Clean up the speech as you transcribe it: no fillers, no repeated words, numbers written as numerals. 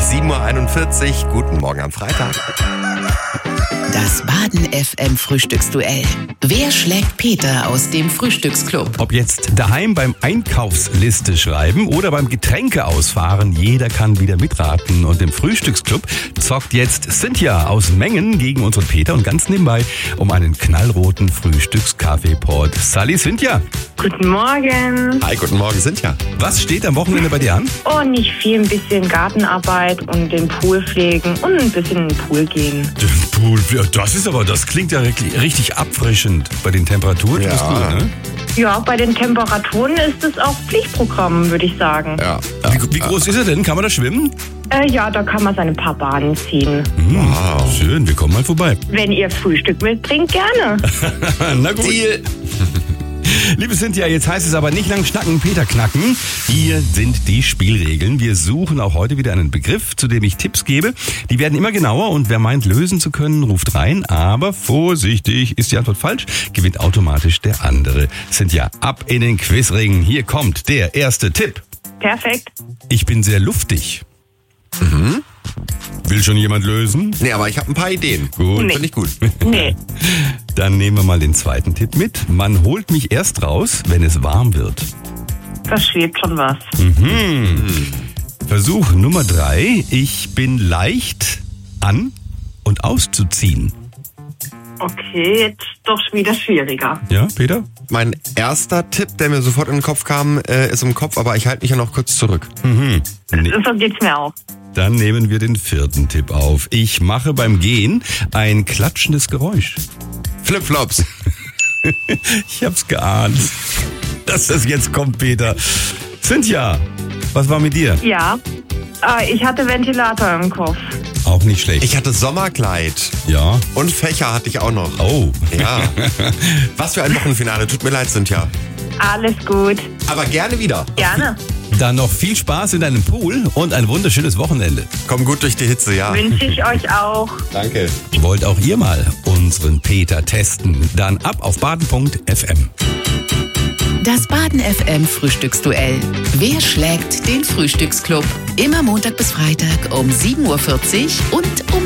7.41 Uhr. Guten Morgen am Freitag. Das Baden FM Frühstücksduell. Wer schlägt Peter aus dem Frühstücksclub? Ob jetzt daheim beim Einkaufsliste schreiben oder beim Getränke ausfahren, jeder kann wieder mitraten. Und im Frühstücksclub zockt jetzt Cynthia aus Mengen gegen unseren Peter und ganz nebenbei um einen knallroten Frühstückskaffeepot. Sally, Cynthia. Guten Morgen. Hi, guten Morgen, Cynthia. Was steht am Wochenende bei dir an? Oh, nicht viel, ein bisschen Gartenarbeit und den Pool pflegen und ein bisschen in den Pool gehen. Den Pool, das klingt ja richtig abfrischend bei den Temperaturen. Ja. Das ist gut, ne? Ja, bei den Temperaturen ist es auch Pflichtprogramm, würde ich sagen. Ja. Wie groß ist er denn? Kann man da schwimmen? Ja, da kann man seine paar Bahnen ziehen. Wow. Schön, wir kommen mal vorbei. Wenn ihr Frühstück mitbringt, gerne. Na gut. Deal. Liebe Cynthia, jetzt heißt es aber nicht lang schnacken, Peter knacken. Hier sind die Spielregeln. Wir suchen auch heute wieder einen Begriff, zu dem ich Tipps gebe. Die werden immer genauer und wer meint, lösen zu können, ruft rein. Aber vorsichtig, ist die Antwort falsch, gewinnt automatisch der andere. Cynthia, ab in den Quizring. Hier kommt der erste Tipp. Perfekt. Ich bin sehr luftig. Will schon jemand lösen? Nee, aber ich habe ein paar Ideen. Gut. Nee. Finde ich gut. Nee. Dann nehmen wir mal den zweiten Tipp mit. Man holt mich erst raus, wenn es warm wird. Das schwebt schon was. Versuch Nummer 3. Ich bin leicht an- und auszuziehen. Okay, jetzt doch wieder schwieriger. Ja, Peter? Mein erster Tipp, der mir sofort in den Kopf kam, ist im Kopf, aber ich halte mich ja noch kurz zurück. Nee. So geht's mir auch. Dann nehmen wir den vierten Tipp auf. Ich mache beim Gehen ein klatschendes Geräusch. Flipflops. Ich hab's geahnt, dass das jetzt kommt, Peter. Cynthia, was war mit dir? Ja, ich hatte Ventilator im Kopf. Auch nicht schlecht. Ich hatte Sommerkleid. Ja. Und Fächer hatte ich auch noch. Oh. Ja. Was für ein Wochenfinale. Tut mir leid, Cynthia. Alles gut. Aber gerne wieder. Gerne. Dann noch viel Spaß in deinem Pool und ein wunderschönes Wochenende. Komm gut durch die Hitze, ja. Wünsche ich euch auch. Danke. Wollt auch ihr mal unseren Peter testen? Dann ab auf baden.fm. Das Baden FM Frühstücksduell. Wer schlägt den Frühstücksclub? Immer Montag bis Freitag um 7.40 Uhr und um